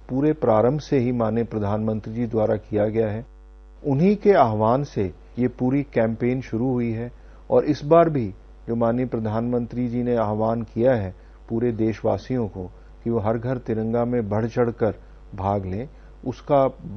पूरे प्रारंभ से ही माननीय प्रधानमंत्री जी द्वारा किया गया है। उन्हीं के आह्वान से ये पूरी कैंपेन शुरू हुई है और इस बार भी जो माननीय प्रधानमंत्री जी ने आह्वान किया है पूरे देशवासियों को कि वो हर घर तिरंगा में बढ़ चढ़कर भाग लें, उसका